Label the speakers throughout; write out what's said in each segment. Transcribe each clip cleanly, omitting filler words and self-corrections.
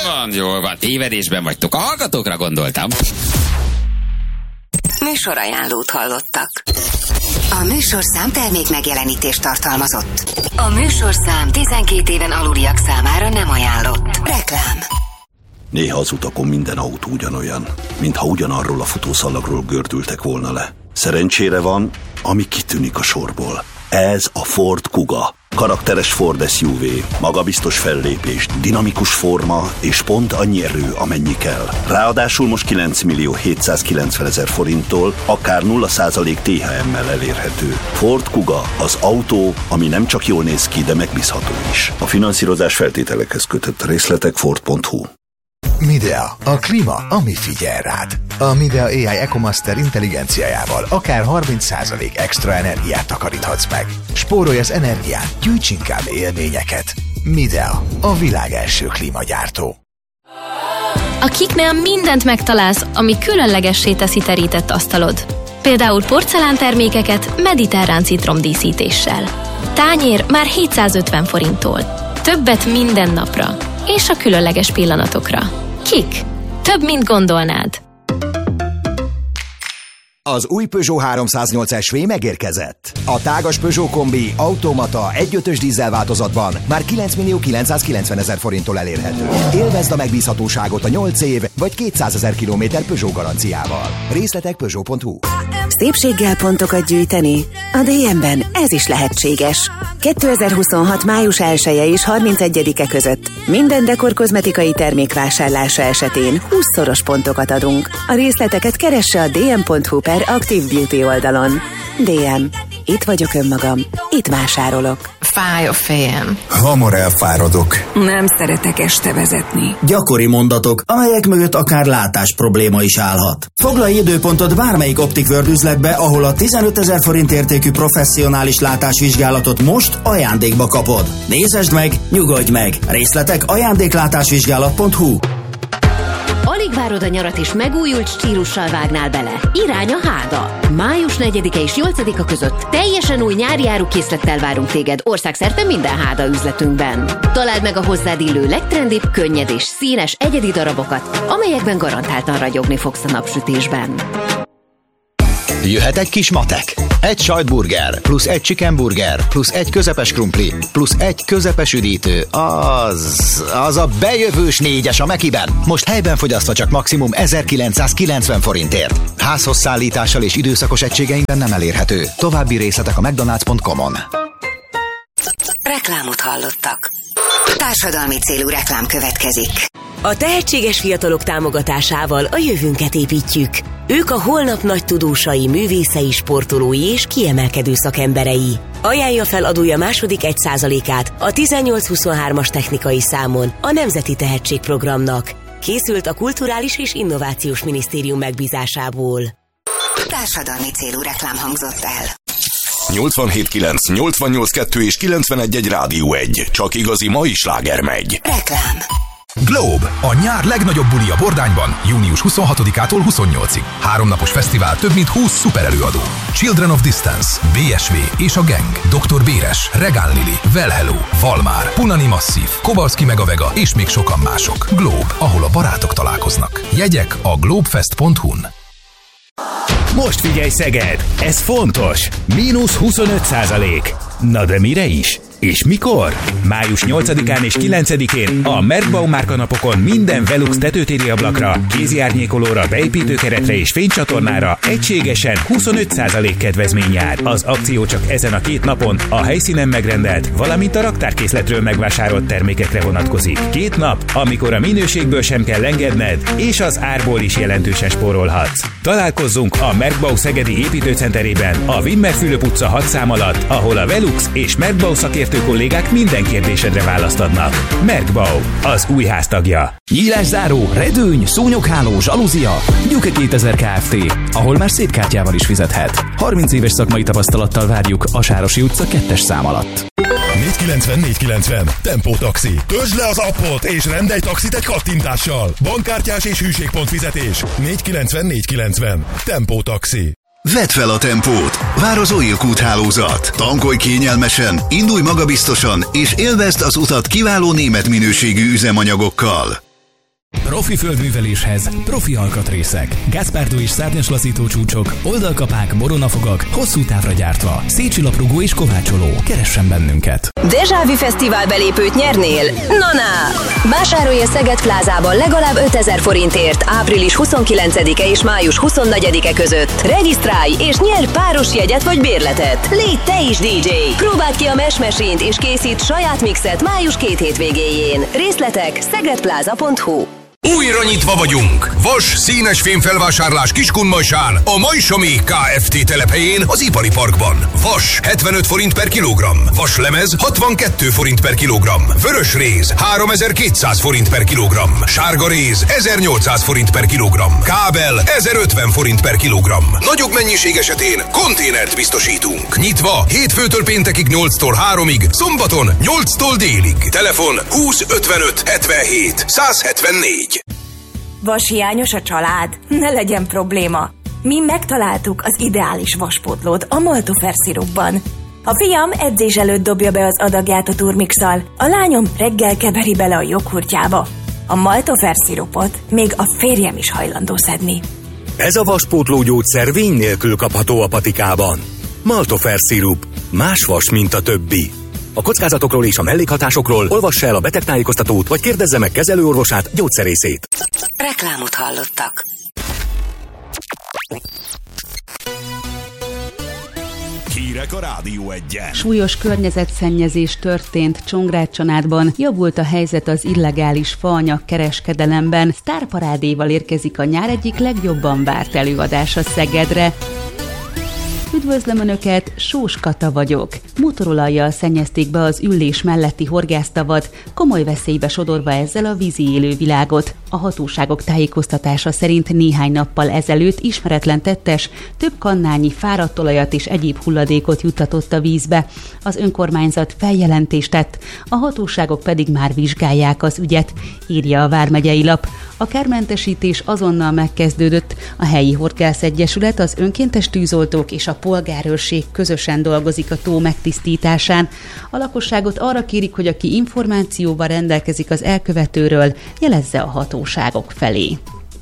Speaker 1: jól van, tévedésben vagytok. A hallgatókra gondoltam.
Speaker 2: Műsorajánlót hallottak. A műsorszám termék megjelenítést tartalmazott. A műsorszám 12 éven aluliak számára nem ajánlott. Reklám.
Speaker 3: Néha az utakon minden autó ugyanolyan, mintha ugyanarról a futószalagról gördültek volna le. Szerencsére van, ami kitűnik a sorból. Ez a Ford Kuga. Karakteres Ford SUV, magabiztos fellépés, dinamikus forma és pont annyi erő, amennyi kell. Ráadásul most 9.790.000 forinttól, akár 0% THM-mel elérhető. Ford Kuga, az autó, ami nem csak jól néz ki, de megbízható is. A finanszírozás feltételekhez kötött, részletek Ford.hu.
Speaker 4: Midea, a klíma, ami figyel rád. A Midea AI EcoMaster intelligenciájával akár 30% extra energiát takaríthatsz meg. Spórolj az energián, gyűjts inkább élményeket. Midea, a világ első klímagyártó.
Speaker 5: A Kiknél mindent megtalálsz, ami különlegessé teszi terített asztalod. Például porcelántermékeket mediterrán citromdíszítéssel. Tányér már 750 forinttól. Többet minden napra és a különleges pillanatokra. Kik? Több, mint gondolnád.
Speaker 6: Az új Peugeot 308 SV megérkezett. A tágas Peugeot kombi automata 1.5-ös dízel változatban már 9.990.000 forinttól elérhető. Élvezd a megbízhatóságot a 8 év vagy 200.000 km Peugeot garanciával. Részletek Peugeot.hu.
Speaker 2: Szépséggel pontokat gyűjteni? A DM-ben ez is lehetséges. 2026. május 1-e és 31-e között minden dekor kozmetikai termék vásárlása esetén 20-szoros pontokat adunk. A részleteket keresse a dm.hu/Active Beauty oldalon. DM. Itt vagyok önmagam. Itt vásárolok.
Speaker 7: Fáj a fejem.
Speaker 8: Hamar elfáradok.
Speaker 7: Nem szeretek este vezetni.
Speaker 9: Gyakori mondatok, amelyek mögött akár látás probléma is állhat. Foglalj időpontot bármelyik Optic World üzletbe, ahol a 15.000 forint értékű professzionális látásvizsgálatot most ajándékba kapod. Nézesd meg, nyugodj meg. Részletek ajándéklátásvizsgálat.hu.
Speaker 10: Alig várod a nyarat és megújult stílussal vágnál bele. Irány a Háda. Május 4-e és 8-a között teljesen új nyári árukészlettel várunk téged országszerte minden Háda üzletünkben. Találd meg a hozzád illő legtrendibb, könnyed és színes egyedi darabokat, amelyekben garantáltan ragyogni fogsz a napsütésben.
Speaker 11: Jöhet egy kis matek. Egy sajtburger, plusz egy chickenburger, plusz egy közepes krumpli, plusz egy közepes üdítő. Az a bejövős 4-es a Mekiben. Most helyben fogyasztva csak maximum 1990 forintért. Házhoz szállítással és időszakos egységeinkben nem elérhető. További részletek a mcdonalds.com-on.
Speaker 2: Reklámot hallottak. Társadalmi célú reklám következik.
Speaker 12: A tehetséges fiatalok támogatásával a jövőnket építjük. Ők a holnap nagy tudósai, művészei, sportolói és kiemelkedő szakemberei. Ajánlja fel adója második 1%-át a 1823-as technikai számon a Nemzeti Tehetségprogramnak. Készült a Kulturális és Innovációs Minisztérium megbízásából.
Speaker 2: Társadalmi célú reklám hangzott el.
Speaker 13: 87.9, 88.2 és 91.1 Rádió 1. Csak igazi mai sláger megy.
Speaker 2: Reklám.
Speaker 14: Globe, a nyár legnagyobb buli a Bordányban, június 26-ától 28-ig. 3 napos fesztivál, több mint 20 szuperelőadó. Children of Distance, BSV és a Gang, Dr. Béres, Regán Lili, Well Hello, Valmár, Punani Masszív, Kovalszki Mega Vega és még sokan mások. Globe, ahol a barátok találkoznak. Jegyek a globefest.hu-n.
Speaker 15: Most figyelj Szeged, ez fontos! -25%. Na de mire is? És mikor? Május 8-án és 9-én a Merkbaum márkanapokon minden Velux tetőtéri ablakra, kézi árnyékolóra, beépítőkeretre és fénycsatornára egységesen 25% kedvezmény jár. Az akció csak ezen a 2 napon a helyszínen megrendelt, valamint a raktárkészletről megvásárolt termékekre vonatkozik. 2 nap, amikor a minőségből sem kell engedned, és az árból is jelentősen spórolhatsz. Találkozzunk a Merkbau szegedi építőcenterében, a Wimmer Fülöp utca 6 szám alatt, ahol a Velux és Merkbau szakértő kollégák minden kérdésedre választ adnak. Merkbau, az új háztagja.
Speaker 16: Nyílászáró, redőny, szúnyogháló, zsalúzia. Gyuke 2000 Kft., ahol már szép kártyával is fizethet. 30 éves szakmai tapasztalattal várjuk a Sárosi utca 2-es szám alatt.
Speaker 17: 490 Tempó Taxi. Töltsd le az appot és rendelj taxit egy kattintással. Bankkártyás és hűségpont fizetés. 490 Tempó Taxi.
Speaker 18: Vedd fel a tempót! Vár az Oil úthálózat. Tankolj kényelmesen, indulj magabiztosan, és élvezd az utat kiváló német minőségű üzemanyagokkal.
Speaker 16: Profi földműveléshez profi alkatrészek. Gászpárdó és szárnyaslazító csúcsok, oldalkapák, boronafogak, hosszú távra gyártva. Szécsi laprugó és kovácsoló. Keressen bennünket!
Speaker 8: Déjà Vu Fesztivál belépőt nyernél? Na! Vásárolj a Szeged Plázában legalább 5000 forintért április 29-e és május 24-e között. Regisztrálj és nyerj páros jegyet vagy bérletet. Légy te is DJ! Próbáld ki a Mesh Machine-t és készít saját mixet május 2 hétvégéjén. Részletek szegedpláza.hu.
Speaker 17: Újra nyitva vagyunk! Vas színes fémfelvásárlás Kiskunmajsán, a Majsami Kft. Telephelyén az Ipari Parkban. Vas 75 forint per kilogramm, vaslemez 62 forint per kilogramm, vörös réz 3200 forint per kilogramm, sárga réz 1800 forint per kilogramm, kábel 1050 forint per kilogramm. Nagyobb mennyiség esetén konténert biztosítunk. Nyitva hétfőtől péntekig 8-tól 3-ig, szombaton 8-tól délig. Telefon 20 55 77 174.
Speaker 19: Vas hiányos a család? Ne legyen probléma. Mi megtaláltuk az ideális vaspótlót a Maltofer szirupban. A fiam edzés előtt dobja be az adagját a turmixal, a lányom reggel keveri bele a joghurtjába. A Maltofer szirupot még a férjem is hajlandó szedni.
Speaker 20: Ez a vaspótló gyógyszer vény nélkül kapható a patikában. Maltofer szirup. Más vas, mint a többi. A kockázatokról és a mellékhatásokról olvassa el a betegtájékoztatót, vagy kérdezze meg kezelőorvosát, gyógyszerészét.
Speaker 10: Reklámot hallottak.
Speaker 17: Hírek a Rádió 1-en.
Speaker 21: Súlyos környezetszennyezés történt Csongrád-Csanádban, javult a helyzet az illegális faanyag kereskedelemben. Sztárparádéval érkezik a nyár egyik legjobban várt előadása Szegedre. Üdvözlöm Önöket, Sós Kata vagyok. Motorolajjal szennyezték be az Üllés melletti horgásztavat, komoly veszélybe sodorva ezzel a vízi élővilágot. A hatóságok tájékoztatása szerint néhány nappal ezelőtt ismeretlen tettes több kannányi fáradt olajat és egyéb hulladékot juttatott a vízbe. Az önkormányzat feljelentést tett, a hatóságok pedig már vizsgálják az ügyet, írja a Vármegyei Lap. A kármentesítés azonnal megkezdődött, a helyi horgászegyesület, az önkéntes tűzoltók és a polgárőrség közösen dolgozik a tó megtisztításán. A lakosságot arra kérik, hogy aki információval rendelkezik az elkövetőről, jelezze a hatóságok felé.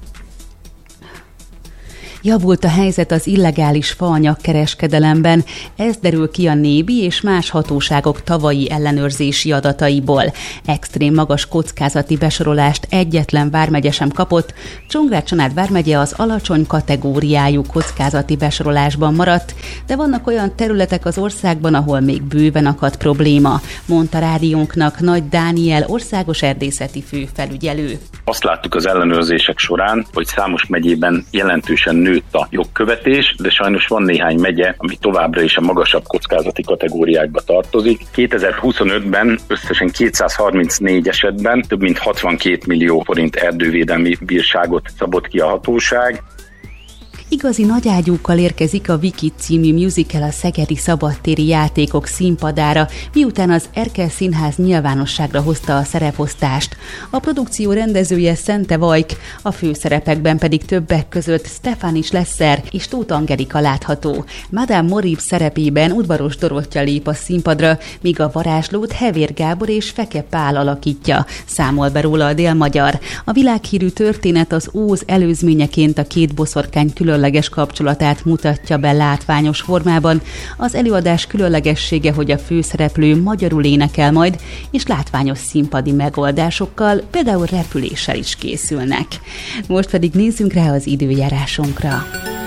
Speaker 21: Javult a helyzet az illegális faanyag kereskedelemben, ez derül ki a Nébi és más hatóságok tavalyi ellenőrzési adataiból. Extrém magas kockázati besorolást egyetlen vármegye sem kapott, Csongrád-Csanád vármegye az alacsony kategóriájú kockázati besorolásban maradt, de vannak olyan területek az országban, ahol még bőven akadt probléma, mondta rádiónknak Nagy Dániel országos erdészeti főfelügyelő.
Speaker 22: Azt láttuk az ellenőrzések során, hogy számos megyében jelentősen nőtt a jogkövetés, de sajnos van néhány megye, ami továbbra is a magasabb kockázati kategóriákba tartozik. 2025-ben összesen 234 esetben több mint 62 millió forint erdővédelmi bírságot szabott ki a hatóság.
Speaker 21: Igazi nagyágyúkkal érkezik a Viki című musical a szegedi szabadtéri játékok színpadára, miután az Erkel Színház nyilvánosságra hozta a szereposztást. A produkció rendezője Szente Vajk, a főszerepekben pedig többek között Stefani Schlesser és Tóth Angelika látható. Madame Morib szerepében Udvaros Dorottya lép a színpadra, míg a varázslót Hevér Gábor és Feke Pál alakítja, számol be róla a Dél-Magyar. A világhírű történet az Óz előzményeként a két boszorkány különleges kapcsolatát mutatja be látványos formában. Az előadás különlegessége, hogy a főszereplő magyarul énekel majd, és látványos színpadi megoldásokkal, például repüléssel is készülnek. Most pedig nézzünk rá az időjárásunkra.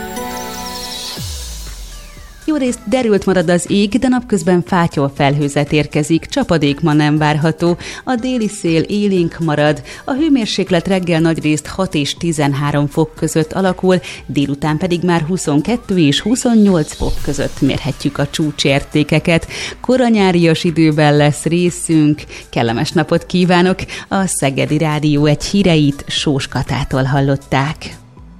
Speaker 21: Jó részt derült marad az ég, de napközben fátyol felhőzet érkezik, csapadék ma nem várható, a déli szél élénk marad, a hőmérséklet reggel nagyrészt 6 és 13 fok között alakul, délután pedig már 22 és 28 fok között mérhetjük a csúcsértékeket. Koranyárias időben lesz részünk, kellemes napot kívánok, a Szegedi Rádió 1 híreit Sós Katától hallották.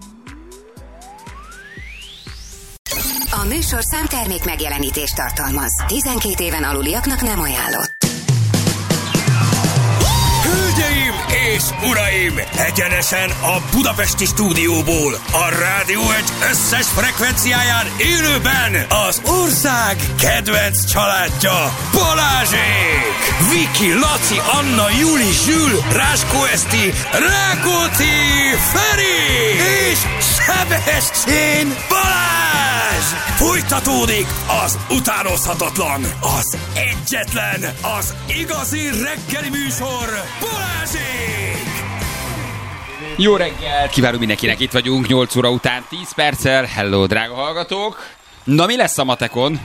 Speaker 10: A műsorszám termék megjelenítést tartalmaz. 12 éven aluliaknak nem ajánlott.
Speaker 17: Hölgyeim és
Speaker 1: uraim! Egyenesen a budapesti stúdióból, a Rádió 1 összes frekvenciáján élőben az ország kedvenc családja, Balázsék! Viki, Laci, Anna, Juli, Zsül, Ráskó Eszti, Rákóczi, Feri és Sebestyén Balázs! Folytatódik az utánozhatatlan, az egyetlen, az igazi reggeli műsor, Balázsék!
Speaker 3: Jó reggel, kívánunk mindenkinek, itt vagyunk 8 óra után 10 perccel. Hello, drága hallgatók! Na, mi lesz a matekon?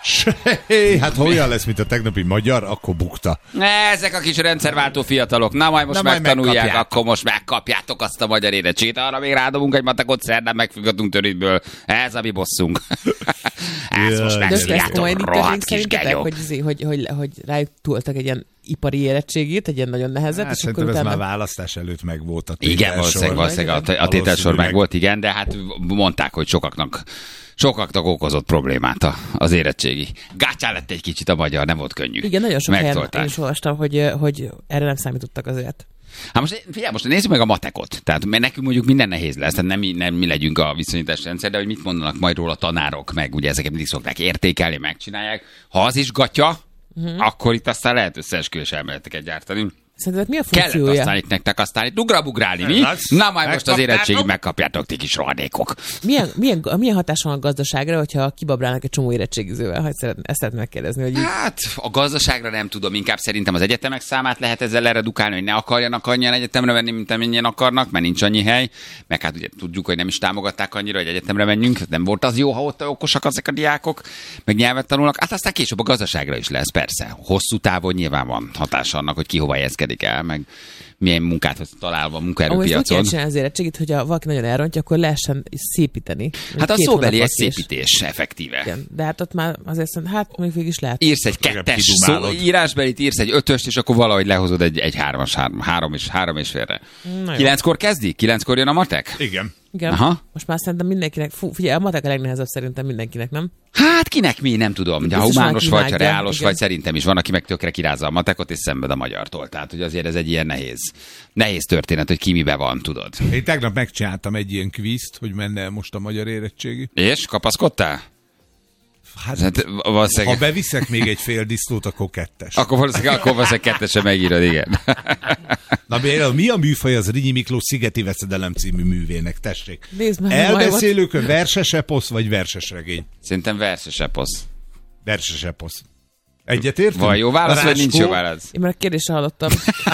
Speaker 23: Hát ha olyan lesz, mint a tegnapi magyar, akkor bukta.
Speaker 3: Ezek a kis rendszerváltó fiatalok. Na majd most megtanulják, akkor most megkapjátok azt a magyar érettségét. Arra még rádobunk egy matekot, szerdán megfüggatunk törítből. Ez a mi bosszunk. Ezt most megszívjátok, rohadt kis genyók.
Speaker 24: Hogy rájuk túltak egy ilyen ipari érettségét, egy ilyen nagyon nehezet.
Speaker 23: Hát szerintem ez már választás előtt meg volt a
Speaker 3: tételsor. Igen, valószínűleg a tételsor meg volt, igen, de hát mondták, hogy sokaknak okozott problémát az érettségi. Gátyán lett egy kicsit a magyar, nem volt könnyű.
Speaker 24: Igen, nagyon sok helyen én is olvastam, hogy erre nem számítottak azért.
Speaker 3: Hát most nézzük meg a matekot. Tehát mert nekünk mondjuk minden nehéz lesz, tehát nem mi legyünk a viszonyítás rendszer, de hogy mit mondanak majd róla tanárok, meg ugye ezeket mindig szokták értékelni, megcsinálják. Ha az is gatya, akkor itt aztán lehet összeesküvés elméleteket gyártani.
Speaker 24: Szerinted mi a funkciója?
Speaker 3: Kellett aztán itt nektek aztán itt ugrabugrálni, mi? Na majd most az érettségig megkapjátok, ti kis rohadékok.
Speaker 24: Milyen hatás van a gazdaságra, hogyha kibabrálnak egy csomó érettségizővel? Ezt szeretném megkérdezni. Hogy
Speaker 3: hát a gazdaságra nem tudom, inkább szerintem az egyetemek számát lehet ezzel leredukálni, hogy ne akarjanak annyian egyetemre venni, mint amennyien akarnak, mert nincs annyi hely. Meg hát ugye tudjuk, hogy nem is támogatták annyira, hogy egyetemre menjünk. Nem volt az jó, ha ott okosak ezek a diákok, meg nyelvet tanulnak. Hát aztán később a gazdaságra is lesz, persze. Hosszú távon nyilván van hatása annak, hogy ki hova helyezkedik el, meg milyen munkát találva a munkaerőpiacon.
Speaker 24: Ahogy kell az érettségit, hogyha valaki nagyon elrontja, akkor lehessen szépíteni.
Speaker 3: Hát a szóbeli egy szépítés, effektíve.
Speaker 24: Igen, de hát ott már azért szerintem, hát még végig is lehet.
Speaker 3: Írsz egy 2-es írásbelit, írsz egy 5-öst, és akkor valahogy lehozod egy 3 és félre. 9-kor kezdik? 9-kor jön a matek?
Speaker 23: Igen.
Speaker 24: Igen. Aha. Most már szerintem mindenkinek, figyelj, a matek a legnehezebb szerintem mindenkinek, nem?
Speaker 3: Hát kinek mi, nem tudom. De ha humános vagy, ha reálos vagy, szerintem is van, aki meg tökre kirázza a matekot, és szenved a magyartól. Tehát, hogy azért ez egy ilyen nehéz történet, hogy ki mibe van, tudod.
Speaker 23: Én tegnap megcsináltam egy ilyen kvízt, hogy menne most a magyar érettségi.
Speaker 3: És? Kapaszkodtál?
Speaker 23: Hát ha beviszek még egy fél disznót, akkor 2-es.
Speaker 3: Akkor valószínűleg 2-esre megírod, igen.
Speaker 23: Na mi a műfaj az Rényi Miklós Szigeti Veszedelem című művének? Tessék.
Speaker 24: Elbeszélőkön
Speaker 23: verses eposz, vagy verses regény?
Speaker 3: Szerintem verses eposz.
Speaker 23: Verses eposz. Egyetértünk?
Speaker 3: Van jó válasz, vagy nincs jó válasz?
Speaker 24: Én már a kérdésre hallottam.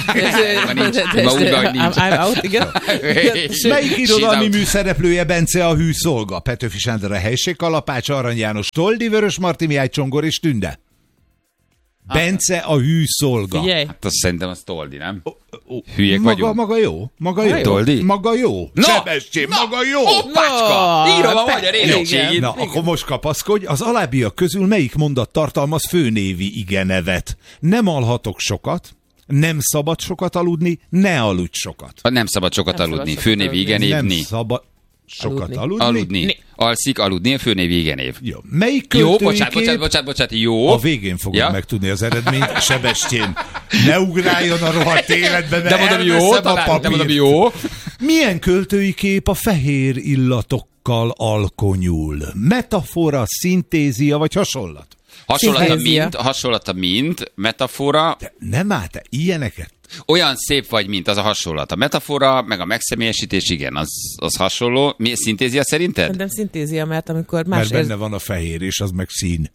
Speaker 3: I'm
Speaker 24: out, igen.
Speaker 23: Melyik irodalmi mű szereplője Bence a hű szolga? Petőfi Sándor a helység kalapács, Arany János, Toldi, Vörös Marti, Mihály Csongor és Tünde. Bence a hű szolga.
Speaker 24: Figyelj.
Speaker 3: Hát azt szerintem az Toldi, nem? Hülyék vagyunk.
Speaker 23: Maga jó.
Speaker 3: Toldi?
Speaker 23: Maga jó. Sebestyén, maga jó.
Speaker 3: Hoppácska! Írom a magyar érettségit.
Speaker 23: Na, akkor most kapaszkodj. Az alábbiak közül melyik mondat tartalmaz főnévi igenevet? Nem alhatok sokat, nem szabad sokat aludni, ne aludj sokat.
Speaker 3: Nem szabad sokat aludni. Főnévi igenév.
Speaker 23: Nem szabad sokat aludni.
Speaker 3: Alszik, aludni, a főnévi igenév.
Speaker 23: Jó. Melyik költői
Speaker 3: bocsánat, jó.
Speaker 23: A végén fogom megtudni az eredményt. Sebestyén, ne ugráljon a rohadt életbe, mert
Speaker 3: de mondom jó.
Speaker 23: Milyen költői kép a fehér illatokkal alkonyul? Metafora, szintézia vagy hasonlat?
Speaker 3: Hasonlata mint, metafora.
Speaker 23: De nem áll te ilyeneket.
Speaker 3: Olyan szép vagy, mint az a hasonlat. A metafora, meg a megszemélyesítés, igen, az hasonló. Mi szintézia szerinted?
Speaker 24: Szerintem szintézia, mert amikor más...
Speaker 23: Mert benne van a fehér, és az meg szín.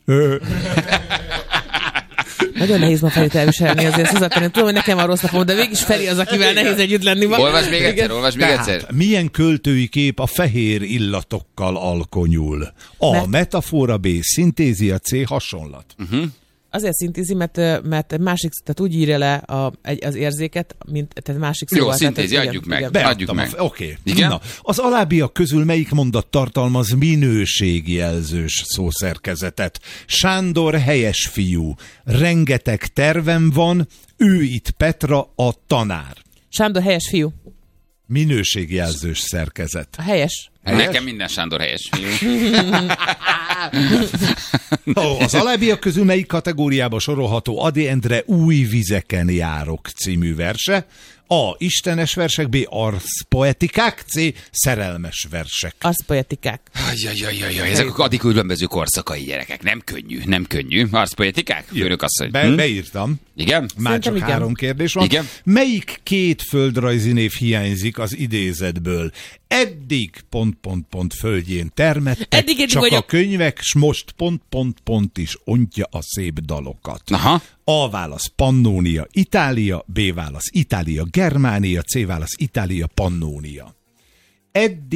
Speaker 24: Nagyon nehéz ma Ferit elviselni, azért hozzátenni. Tudom, hogy nekem van rossz napom, de végig Feri az, akivel nehéz együtt lenni.
Speaker 3: Olvasd még egyszer.
Speaker 23: Milyen költői kép a fehér illatokkal alkonyul? A. Metafora, B. Szintézia, C. Hasonlat.
Speaker 24: Azért szintézi, mert másik, tehát úgy írja le az érzéket, mint tehát másik szóval.
Speaker 3: Jó, szintézi, adjuk meg.
Speaker 23: Oké. Na, az alábbiak közül melyik mondat tartalmaz minőségjelzős szószerkezetet? Sándor helyes fiú, rengeteg tervem van, ő itt Petra a tanár.
Speaker 24: Sándor helyes fiú.
Speaker 23: Minőségjelzős szerkezet.
Speaker 24: A helyes.
Speaker 3: Nekem minden Sándor helyes fiú.
Speaker 23: Az alábbiak közül melyik kategóriába sorolható Ady Endre Új vizeken járok című verse? A. Istenes versek, B. Arszpoetikák, C. Szerelmes versek.
Speaker 24: Arszpoetikák.
Speaker 3: Jaj, ezek a Ady különböző korszakai gyerekek. Nem könnyű. Arszpoetikák? Főnök asszony.
Speaker 23: Beírtam.
Speaker 3: Igen?
Speaker 23: Már csak
Speaker 24: igen.
Speaker 23: 3 kérdés van.
Speaker 3: Igen?
Speaker 23: Melyik 2 földrajzi név hiányzik az idézetből? Eddig ... földjén termettek,
Speaker 24: Eddig
Speaker 23: csak
Speaker 24: vagyok.
Speaker 23: a könyvek, s most ... is ontja a szép dalokat.
Speaker 3: Aha.
Speaker 23: A válasz Pannónia, Itália, B válasz Itália, Germánia, C válasz Itália, Pannónia. Eddig ...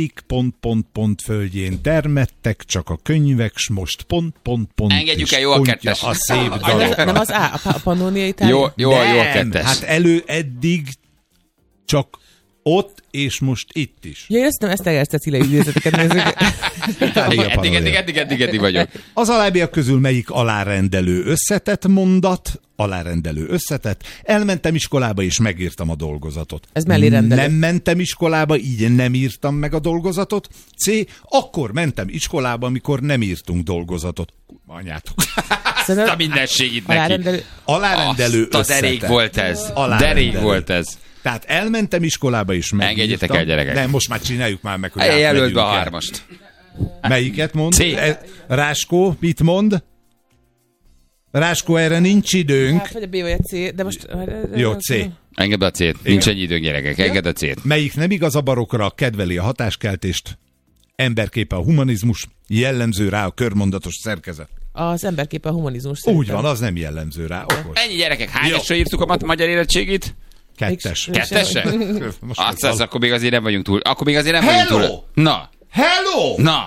Speaker 23: földjén termettek, csak a könyvek, s most ...
Speaker 3: Engedjük
Speaker 23: is
Speaker 3: el, jó a
Speaker 23: ontja
Speaker 3: kettes.
Speaker 23: a szép dalokat.
Speaker 24: Nem az a Pannónia Itália?
Speaker 3: Jó a
Speaker 23: Nem,
Speaker 3: kettes.
Speaker 23: hát eddig csak ott, és most itt is.
Speaker 24: Ja, én azt nem Eszter Cecilia idézeteket nézzük.
Speaker 3: Eddig vagyok.
Speaker 23: Az alábbiak közül melyik alárendelő összetett mondat? Alárendelő összetett. Elmentem iskolába, és megírtam a dolgozatot.
Speaker 24: Ez mellérendelő.
Speaker 23: Nem mentem iskolába, így nem írtam meg a dolgozatot. C. Akkor mentem iskolába, amikor nem írtunk dolgozatot. Anyátok.
Speaker 3: Azt a mindenségit neki.
Speaker 23: Alárendelő
Speaker 3: Azt a derék volt ez. Derék volt ez.
Speaker 23: Tehát elmentem iskolába, és megírtam.
Speaker 3: Engedjetek el, gyerekek.
Speaker 23: Nem, most már csináljuk már meg, hogy
Speaker 3: jelöld be a 3-ast.
Speaker 23: Melyiket mond?
Speaker 3: C.
Speaker 23: Ráskó, mit mond? Ráskó, erre nincs időnk.
Speaker 24: Hát, vagy a B vagy a C, de most...
Speaker 23: Jó, C.
Speaker 3: Engedd be a C-t. Nincs ennyi időnk, gyerekek. Engedd a C-t.
Speaker 23: Melyik nem igaz a barokra, kedveli a hatáskeltést, emberképe a humanizmus, jellemző rá a körmondatos szerkezet.
Speaker 24: Az emberképe a humanizmus
Speaker 23: Úgy
Speaker 24: szerintem.
Speaker 23: van, az nem jellemző rá. Okos.
Speaker 3: Ennyi, gyerekek. Hányasra írtuk a magyar érettségit?
Speaker 23: 2.
Speaker 3: Kettesre? Azt akkor még azért nem vagyunk túl.
Speaker 23: Hello!
Speaker 3: Na.
Speaker 23: Hello!
Speaker 3: Na.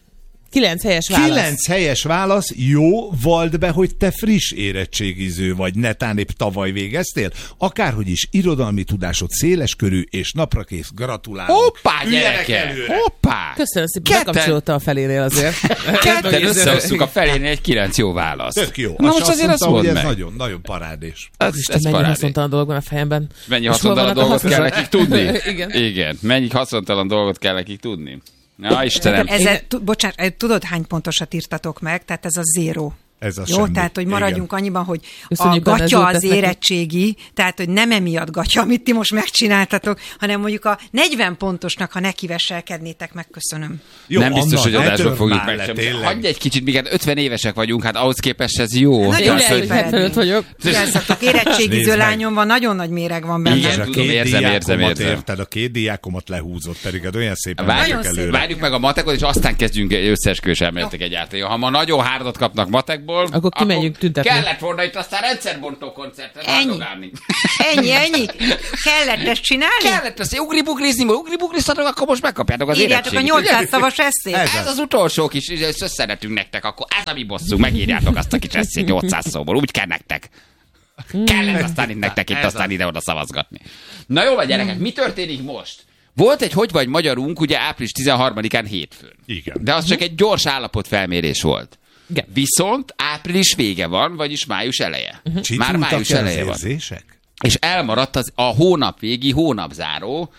Speaker 24: 9 helyes válasz.
Speaker 23: 9 helyes válasz. Jó, vald be, hogy te friss érettségiző vagy, netán épp tavaly végeztél. Akárhogy is, irodalmi tudásod széleskörű és naprakész. Gratulálok.
Speaker 3: Hoppá, gyerekek! Hoppá!
Speaker 24: Köszönöm szépen, bekapcsolódta a felénél azért.
Speaker 3: Ketten összehoztuk a felénél egy 9 jó választ.
Speaker 23: Tök jó.
Speaker 3: Na most azért azt mondd
Speaker 23: ez
Speaker 3: meg.
Speaker 23: nagyon, nagyon parádés.
Speaker 3: Ez
Speaker 24: Mennyi
Speaker 3: parádés.
Speaker 24: haszontalan dolog van a fejemben.
Speaker 3: Mennyi
Speaker 24: És hol
Speaker 3: haszontalan
Speaker 24: vannak a
Speaker 3: dolgot kell
Speaker 24: hasznosak?
Speaker 3: nekik tudni?
Speaker 24: Igen.
Speaker 3: Mennyi haszontalan dolgot kell nekik tudni? Na, Istenem.
Speaker 4: Bocsánat, tudod, hány pontosat írtatok meg? Tehát ez a 0.
Speaker 23: Ez a
Speaker 4: jó,
Speaker 23: semmi.
Speaker 4: tehát, hogy maradjunk
Speaker 23: Igen.
Speaker 4: annyiban, hogy
Speaker 24: Köszönjük,
Speaker 4: a
Speaker 24: Anna,
Speaker 4: gatya
Speaker 24: ez
Speaker 4: az
Speaker 24: volt
Speaker 4: érettségi, tehát, hogy nem emiatt gatya, amit ti most megcsináltatok, hanem mondjuk a 40 pontosnak, ha nekiveselkednétek, megköszönöm.
Speaker 23: Jó,
Speaker 3: nem biztos,
Speaker 23: Anna,
Speaker 3: hogy
Speaker 23: ne
Speaker 3: adásban
Speaker 23: törd
Speaker 3: fogjuk
Speaker 23: már le,
Speaker 3: megcsinálni.
Speaker 23: tényleg.
Speaker 3: Hagyj egy kicsit, még 50 évesek vagyunk, hát ahhoz képest ez jó.
Speaker 4: Nagyon
Speaker 3: Tehát,
Speaker 4: szép eredmény.
Speaker 24: vagyok.
Speaker 4: Figyeljetek, érettségiző
Speaker 23: Nézd meg.
Speaker 4: lányom van, nagyon nagy méreg van benne.
Speaker 3: Igen.
Speaker 23: És a
Speaker 3: tudom,
Speaker 23: 2
Speaker 3: érzem.
Speaker 23: diákomat érted, a 2 diákomat lehúzott, pedig olyan szépen megyek előre.
Speaker 3: Várjuk meg a matekot, és aztán kezdjünk összeesküvés elméletek egyáltalán. Ha ma nagyon hárdot kapnak matekból,
Speaker 24: Akkor kimegyünk tüntetni.
Speaker 3: kellett volna itt aztán rendszerbontó koncertet
Speaker 4: Ennyi. Ennyi. Kellett ezt csinálni?
Speaker 3: Kellett ezt ugribugriztatok, akkor most megkapjátok az
Speaker 4: Írjátok a
Speaker 3: érettségit.
Speaker 4: 800 szavas eszét.
Speaker 3: Ez az utolsó kis, összenetünk nektek, akkor ez a mi bosszunk, megírjátok azt a kis eszét 800 szóból, úgy kell nektek. Kellett aztán itt nektek itt aztán ide-oda szavazgatni. Na jó, vagy gyerekek, mi történik most? Volt egy Hogy vagy magyarunk, ugye április 13-án hétfőn.
Speaker 23: Igen.
Speaker 3: De az csak egy gyors állapotfelmérés volt.
Speaker 24: Igen.
Speaker 3: Viszont április vége van, vagyis május eleje. Már
Speaker 23: Csitultak
Speaker 3: május
Speaker 23: el az
Speaker 3: eleje van.
Speaker 23: érzések?
Speaker 3: És elmaradt a hónapvégi hónapzáró,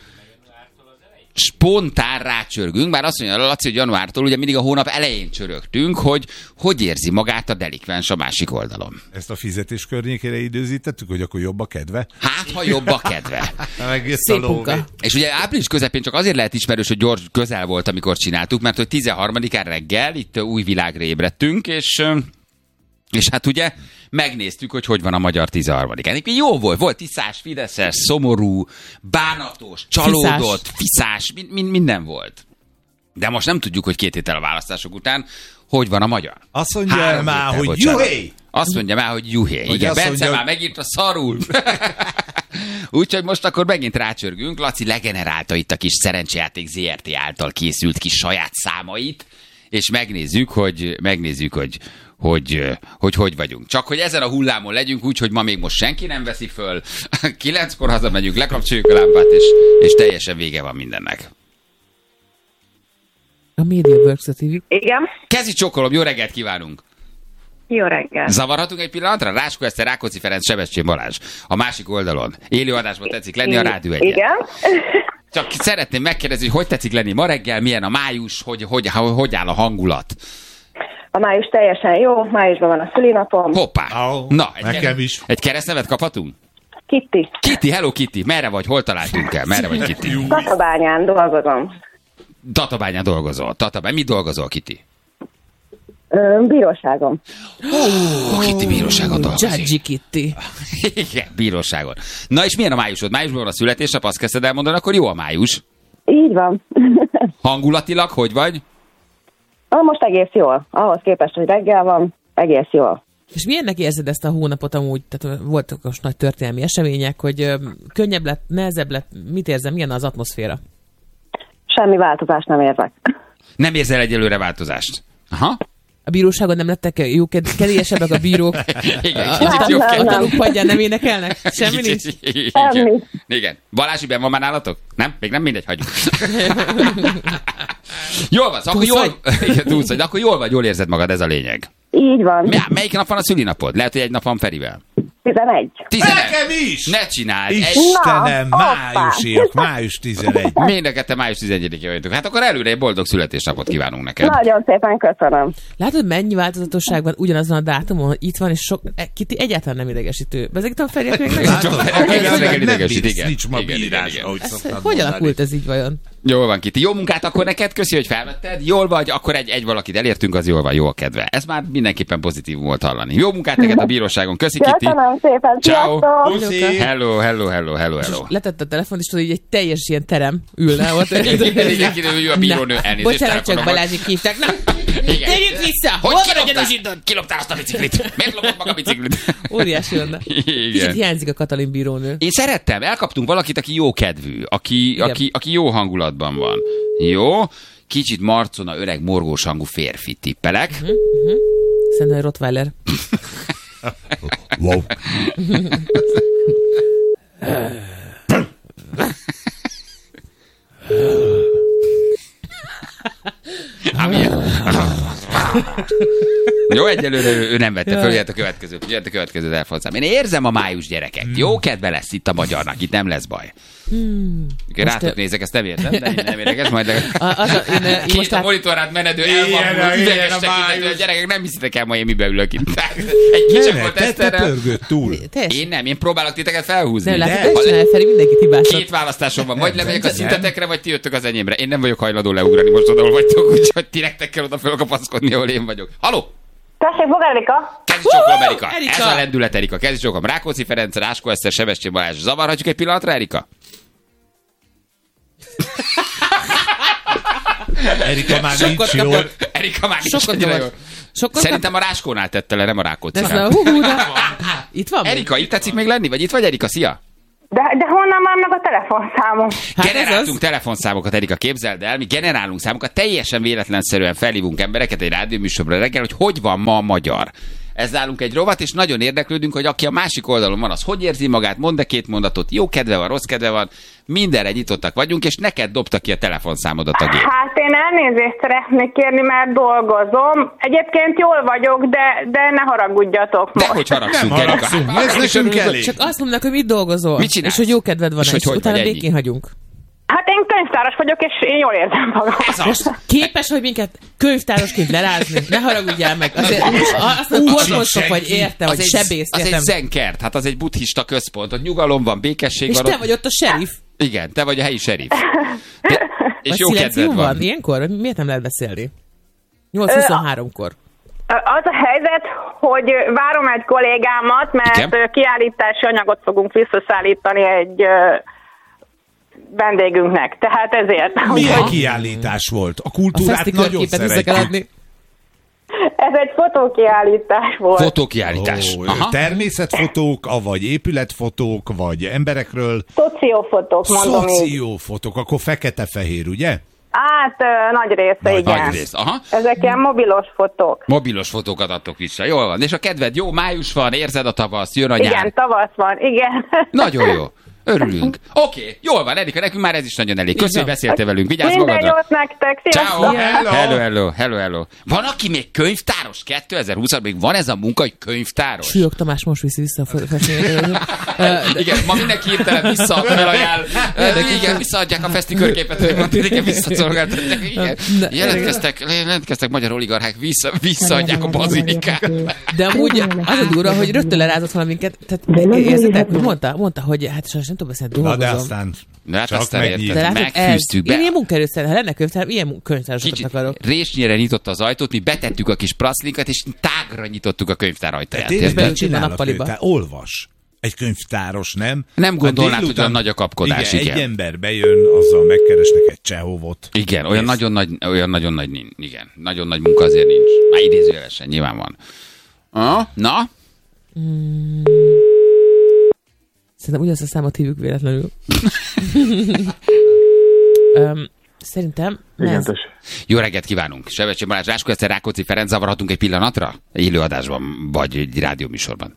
Speaker 3: spontán rácsörgünk, bár azt mondja Laci, hogy januártól ugye mindig a hónap elején csörögtünk, hogy érzi magát a delikvens a másik oldalon.
Speaker 23: Ezt a fizetés környékére időzítettük, hogy akkor jobb a kedve?
Speaker 3: Hát, ha jobb a kedve.
Speaker 23: Szép
Speaker 24: munka.
Speaker 3: És ugye április közepén csak azért lehet ismerős, hogy gyors közel volt, amikor csináltuk, mert hogy 13-án reggel itt új világra ébredtünk, és hát ugye megnéztük, hogy van a magyar 13-án. Jó volt tiszás, fideszes, szomorú, bánatos, csalódott, fiszás, minden volt. De most nem tudjuk, hogy 2 héttel a választások után, hogy van a magyar.
Speaker 23: Azt mondja
Speaker 3: 3
Speaker 23: már,
Speaker 3: héttel,
Speaker 23: hogy
Speaker 3: bocsánat.
Speaker 23: juhé!
Speaker 3: Azt mondja már, hogy juhé.
Speaker 23: Hogy
Speaker 3: Igen,
Speaker 23: azt
Speaker 3: Bence
Speaker 23: mondja,
Speaker 3: már
Speaker 23: hogy-
Speaker 3: megint a szarul. Úgyhogy most akkor megint rácsörgünk. Laci legenerálta itt a kis szerencsejáték ZRT által készült kis saját számait, és megnézzük, hogy vagyunk. Csak hogy ezen a hullámon legyünk úgy, hogy ma még most senki nem veszi föl. 9-kor hazamegyünk, lekapcsoljuk a lámpát, és teljesen vége van mindennek.
Speaker 24: A MediaWorks-et hívjuk.
Speaker 5: Igen.
Speaker 3: Kezi csokolom, jó reggelt kívánunk!
Speaker 5: Jó reggel.
Speaker 3: Zavarhatunk egy pillanatra? Ráskó Eszter, Rákóczi Ferenc, Sebestyén Balázs. A másik oldalon. Élő adásban tetszik lenni a Rádió 1-en.
Speaker 5: Igen.
Speaker 3: Csak szeretném megkérdezni, hogy tetszik lenni ma reggel, milyen a május, hogy áll a hangulat?
Speaker 5: A május teljesen jó, májusban van a szülinapom.
Speaker 3: Hoppá! Na,
Speaker 23: nekem is.
Speaker 3: Egy keresztnevet kaphatunk?
Speaker 5: Kitty.
Speaker 3: Kitty, hello Kitty, merre vagy? Hol találtunk el? Merre vagy, Kitty?
Speaker 5: Tatabányán dolgozom.
Speaker 3: Tatabányán dolgozol. Mit dolgozol, Kitty?
Speaker 5: Bíróságon.
Speaker 3: Kitty bíróságon dolgozik.
Speaker 24: Judge Kitty.
Speaker 3: Igen, bíróságon. Na és milyen a májusod? Májusban van a születésnap, azt kezdted elmondani, akkor jó a május.
Speaker 5: Így van.
Speaker 3: Hangulatilag hogy vagy?
Speaker 5: Most egész jól. Ahhoz képest, hogy reggel van, egész jól.
Speaker 24: És milyennek érzed ezt a hónapot amúgy? Tehát voltak most nagy történelmi események, hogy könnyebb lett, nehezebb lett, mit érzem, milyen az atmoszféra?
Speaker 5: Semmi változást nem érzek.
Speaker 3: Nem érzel egyelőre változást? Aha.
Speaker 24: A bíróságon nem lettek jó, kedélyesebbek a bírók?
Speaker 3: Igen,
Speaker 24: a tanúk padján nem énekelnek? Semmi nincs?
Speaker 3: Igen. Balázsi benn van már nálatok? Nem? Még nem mindegy, hagyjuk. Jól van, akkor jól vagy, jól érzed magad, ez a lényeg.
Speaker 5: Így van.
Speaker 3: Melyik nap van a szülinapod? Lehet, hogy egy nap van Ferivel.
Speaker 5: 11.
Speaker 23: Nekem is!
Speaker 3: Ne csináld!
Speaker 23: Istenem, májusiak, május 11.
Speaker 3: Mindekete május 11-én vagytok. Hát akkor előre egy boldog születésnapot kívánunk neked.
Speaker 5: Nagyon szépen köszönöm.
Speaker 24: Látod, mennyi változatosság van ugyanazon a dátumon, hogy itt van, és Kitty egyáltalán nem idegesítő. Ezek a feriek még Hogy alakult ez így vajon?
Speaker 3: Jól van, Kitty. Jó munkát akkor neked, köszi, hogy felvetted. Jól vagy, akkor egy valakit elértünk, az jól van, jó a kedve. Ez már mindenképpen pozitív volt hallani. Jó munkát neked a bíróságon. Köszi, Kitty.
Speaker 5: Köszönöm szépen.
Speaker 3: Ciao.
Speaker 5: Puszi.
Speaker 3: Hello.
Speaker 24: Letett a telefon, és tudod, így egy teljes ilyen terem ülne ott.
Speaker 3: Igen, a bírónő elnézést.
Speaker 24: Bocsánat, csak Balázsik hívták. Na, térjünk vissza! Hol van a gyanúsított?
Speaker 3: Kiloptál azt a biciklit? Miért lopott meg a biciklit?
Speaker 24: Óriási lenne. Kicsit hiányzik a Katalin bírónő.
Speaker 3: Én szerettem, elkaptunk valakit, aki jó kedvű, aki jó hangulatban van. Jó? Kicsit marcona, öreg, morgós hangú férfi tippelek.
Speaker 24: Szerintem Rottweiler.
Speaker 23: Wow.
Speaker 3: Jó, egyelőre ő nem vette föl, jöhet a következő elfordulszám. Én érzem a május gyereket. Jó kedve lesz itt a magyarnak, itt nem lesz baj. Rátok nézek, ezt nem értem, de nem érdekes, majd két a monitorát menedő elvakul, üveges tekintető, a gyerekek nem hiszitek el, majd én mibe ülök itt. Egy kicsit volt Eszterrel. Én nem, én próbálok titeket felhúzni.
Speaker 24: Feri, mindenkit hibásod.
Speaker 3: Két választásom van, vagy lemegyek a szintetekre, vagy ti jöttök az enyémre. Én nem vagyok hajlandó leugrani most oda, vagytok, úgyhogy ti nektek kell oda fölkapaszkodni, ahol én vagyok. Haló!
Speaker 5: Tessék, maga Erika?
Speaker 3: Kezdj csókolom, Erika. Ez a lendület, Erika. Kezdj csókolom. Rákóczi Ferenc, Ráskó Eszter, Sebestyén Balázs. Zavarhatjuk egy pillanatra, Erika?
Speaker 23: Erika már nincs jó.
Speaker 3: Erika már nincs jó. Szerintem a Ráskónál tette le, nem a Rákóczinál.
Speaker 24: Itt van?
Speaker 3: Erika, itt tetszik még lenni? Vagy itt vagy, Erika? Szia!
Speaker 5: De honnan van meg a telefonszámom?
Speaker 3: Generáltunk telefonszámokat, Erika, képzeld el, mi generálunk számokat, teljesen véletlenszerűen felhívunk embereket egy rádióműsorra reggel, hogy van ma a magyar. Ez nálunk egy rovat, és nagyon érdeklődünk, hogy aki a másik oldalon van, az hogy érzi magát, mond két mondatot, jó kedve van, rossz kedve van, mindenre nyitottak vagyunk, és neked dobta ki a telefonszámodat a gép.
Speaker 5: Hát én elnézést szeretnék kérni, mert dolgozom. Egyébként jól vagyok, de ne haragudjatok most.
Speaker 3: Dehogy haragszunk, Erika.
Speaker 23: Ez nekünk elég.
Speaker 24: Csak azt mondnak, hogy mit dolgozol.
Speaker 3: Mit csinálsz?
Speaker 24: És hogy jó kedved van, és utána
Speaker 3: vagy
Speaker 24: békén hagyunk.
Speaker 5: Hát én könyvtáros vagyok, és én jól érzem magam.
Speaker 24: Most képes, hogy minket könyvtárosként lerázni? Ne haragudjál meg. Azért azt mondom, kormosok vagy érte, vagy sebész.
Speaker 3: Az egy zenkert, hát az egy buddhista központ, ott nyugalom van, békesség
Speaker 24: és
Speaker 3: van.
Speaker 24: És te vagy ott a serif.
Speaker 3: Igen, te vagy a helyi serif. És jó kedved van.
Speaker 24: Ilyenkor? Miért nem lehet beszélni? 8-23-kor.
Speaker 5: Az a helyzet, hogy várom egy kollégámat, mert kiállítási anyagot fogunk visszaszállítani egy vendégünknek. Tehát ezért.
Speaker 23: Milyen kiállítás volt? A kultúrát nagyon szeretjük.
Speaker 5: Ez egy fotókiállítás volt.
Speaker 3: Fotókiállítás.
Speaker 23: Természetfotók, vagy épületfotók, vagy emberekről?
Speaker 5: Szociófotók, mondom így.
Speaker 23: Szociófotók, akkor fekete-fehér, ugye?
Speaker 5: Hát nagy része, igen.
Speaker 3: Nagy rész, aha.
Speaker 5: Ezek ilyen mobilos fotók.
Speaker 3: Mobilos fotókat adtok vissza, jól van. És a kedved jó, május van, érzed a tavasz, jön a nyár.
Speaker 5: Igen, tavasz van, igen.
Speaker 3: Nagyon jó. Örülünk. Oké, jól van, Erika, nekünk már ez is nagyon elég. Köszönjük, hogy beszéltél velünk. Vigyázz
Speaker 5: Minden
Speaker 3: magadra.
Speaker 5: jót nektek,
Speaker 3: Ciao.
Speaker 5: sziasztok!
Speaker 3: Hello. Van, aki még könyvtáros? 2020-ban még van ez a munka, hogy könyvtáros?
Speaker 24: Sülyog Tamás most viszi vissza a festményt.
Speaker 3: Igen, ma mindenki hirtelen felajánl. Igen, visszaadják a feszti körképet, igen, visszaszolgáltatják. Igen. Jelentkeztek magyar oligarchák, visszaadják a bazilikát.
Speaker 24: De amúgy az a durva, hogy rögtön lerázott valaminket. Tehát érzitek, mondta, hogy hát sajnos nem tudom beszélni, dolgozom.
Speaker 23: Na de aztán
Speaker 3: megfűztük be.
Speaker 24: Én ilyen munkaerőszer, ha lenne könyvtár, ilyen könyvtárosokat akarok.
Speaker 3: Résnyire nyitotta az ajtót, mi betettük a kis praszlinkat, és tágra nyitottuk a könyvtár ajtaját.
Speaker 23: Tényleg csinál a könyvtár, olvas. Egy könyvtáros, nem?
Speaker 3: Nem gondolnád, hogy olyan nagy a kapkodás,
Speaker 23: igen. Egy ember bejön, azzal megkeresnek egy Csehovot.
Speaker 3: Igen, olyan nagyon nagy nincs. Igen, nagyon nagy munka azért nincs. Már idézőjelesen, nyilván van. Na?
Speaker 24: Szerintem ugyanazt a számot hívjuk véletlenül. Szerintem...
Speaker 3: Jó reggelt kívánunk! Sebestyén Balázs, Ráskó Eszter, Rákóczi Ferenc, zavarhatunk egy pillanatra? Élőadásban, vagy egy rádióműsorban?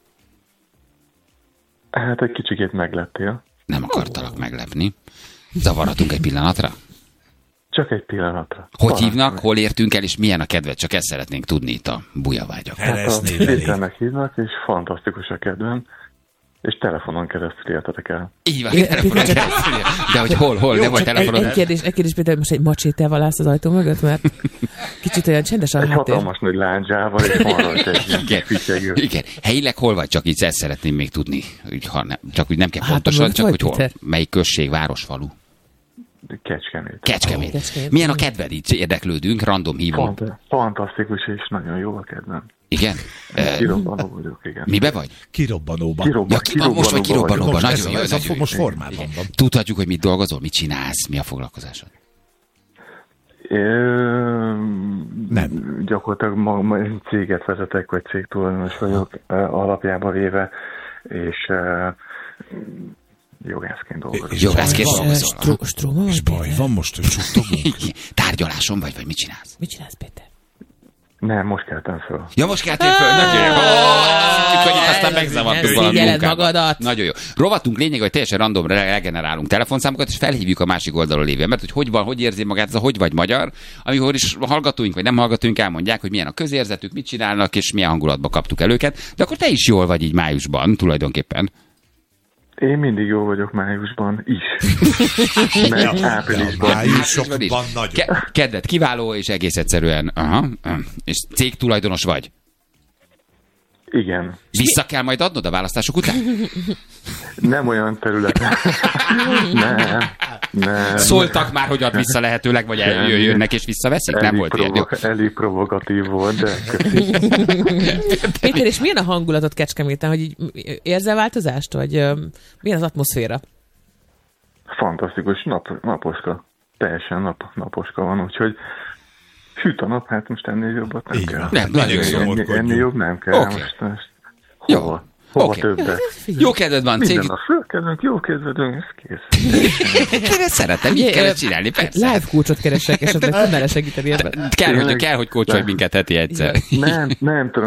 Speaker 6: Hát egy kicsikét megleptél.
Speaker 3: Nem akartalak meglepni. Zavarhatunk egy pillanatra?
Speaker 6: Csak egy pillanatra.
Speaker 3: Hogy hívnak, hol értünk el, és milyen a kedved? Csak ezt szeretnénk tudni itt a bujavágyak.
Speaker 6: Hát Péternek hívnak, és fantasztikus a kedvem. És telefonon keresztül éltetek el.
Speaker 3: Így van, telefonon keresztül. De hogy hol, nem vagy telefonon.
Speaker 24: Egy kérdés, Péter, most egy macsétával állsz az ajtó mögött, mert kicsit olyan csendes a háttér.
Speaker 6: Egy hatalmas nagy lándzsával, és van rajta egy fityegő.
Speaker 3: Igen, helyileg hol vagy? Csak így ezt szeretném még tudni. Csak úgy nem kell pontosan, csak hogy hol. Melyik község, város, falu? Kecskemét. Milyen a kedved? Így érdeklődünk, random hívunk.
Speaker 6: Fantasztikus, és nagyon jó a kedvem.
Speaker 3: Igen?
Speaker 6: Kirobbanó vagyok, igen.
Speaker 3: Mibe vagy?
Speaker 23: Kirobbanóban.
Speaker 3: Most vagy kirobbanóban. Nagyon jó.
Speaker 23: Most formában van.
Speaker 3: Tudhatjuk, hogy mit dolgozol, mit csinálsz, mi a foglalkozásod?
Speaker 6: Nem. Gyakorlatilag céget vezetek, vagy cégtulajdonos vagyok alapjában véve, és jogászként dolgozom.
Speaker 24: Stróma vagy,
Speaker 23: baj van most, hogy suttogunk?
Speaker 3: Tárgyaláson vagy mit csinálsz?
Speaker 24: Mit csinálsz, Péter?
Speaker 6: Nem, most keltem föl.
Speaker 3: Ja, most keltél föl? Nagyon jó. Azt hittük, hogy aztán megzavartuk valami
Speaker 24: magadat.
Speaker 3: Nagyon jó. Rovatunk lényeg, hogy teljesen random regenerálunk telefonszámokat, és felhívjuk a másik oldalon lévő mert hogy van, hogy érzi magát, ez hogy vagy magyar, amikor is hallgatóink vagy nem hallgatóink elmondják, hogy milyen a közérzetük, mit csinálnak, és milyen hangulatba kaptuk el őket. De akkor te is jól vagy így májusban, tulajdonképpen.
Speaker 6: Én mindig jó vagyok májusban is. Meg áprilisban.
Speaker 23: Májusokban nagyon.
Speaker 3: Kedved kiváló, és egész egyszerűen. És cégtulajdonos vagy?
Speaker 6: Igen.
Speaker 3: Vissza kell majd adnod a választások után?
Speaker 6: Nem olyan területen. Nem.
Speaker 3: Szóltak már, hogy ad vissza lehetőleg, vagy jönnek és visszaveszik? Nem volt ilyen.
Speaker 6: Elég provokatív volt, de
Speaker 24: Péter, és milyen a hangulatod Kecskeméten, hogy így érzel változást, vagy milyen az atmoszféra?
Speaker 6: Fantasztikus, naposka. Teljesen naposka van, úgyhogy süt a nap, hát most ennél jobbat nem kell.
Speaker 3: Nem, nagyon jó.
Speaker 6: Ennél jobb nem kell.
Speaker 3: Okay.
Speaker 6: Most hova többet?
Speaker 3: Jó kedved van, cég.
Speaker 6: Minden nap fölkedünk, jó kedvedünk, ez kész.
Speaker 3: Én ezt szeretem, így kell csinálni, persze.
Speaker 24: Live coachot keresek, esetleg tudnál segíteni ebben.
Speaker 3: Kell, hogy coacholj minket heti egyszer.
Speaker 6: Nem tudom,